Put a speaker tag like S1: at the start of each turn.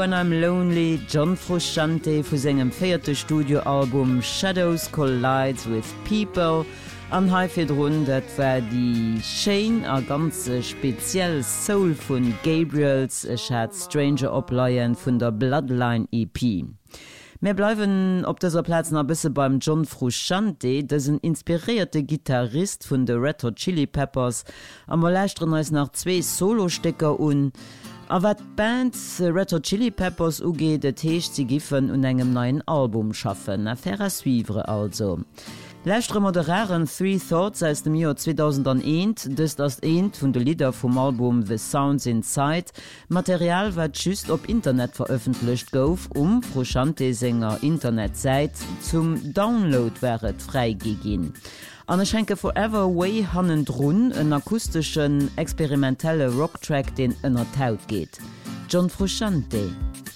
S1: When I'm Lonely, John Frusciante vu segem 4. Studioalbum Shadows Collides with People an Haifirrun, dat war die Shane a ganze speziell Soul vun Gabriels, hat Stranger Opleiien vun der Bloodline EP. Wir bleiben op dieser Platz a bisse beim John Frusciante, das ein inspirierte Gitarrist von the Red Hot Chili Peppers, am leichteren als nach 2 Solostecker un. A wat Band Red Hot Chili Peppers ugeht, det hecht sie giffen und engem neuen Album schaffen, Affaire à suivre also. Leichtre moderären 3 Thoughts aus dem Jahr 2001, das das ein von den Lieder vom Album The Sounds Inside, Material wat just op Internet veröffentlicht gouf, Frusciante Sänger Internetseite zum Download wäret freigegeben. An der Schenke Forever Way hannen run en akustischen experimentelle Rocktrack, den ënner taut geht. John Frusciante.